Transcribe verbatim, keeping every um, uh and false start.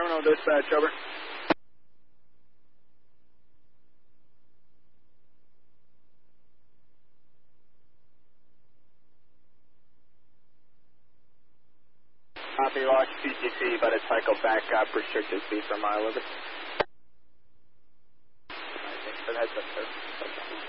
Bruno, dispatch, over. Copy, lost P T C, but it's cycle back up, restricted speed for mile over. Thanks for the heads up, sir.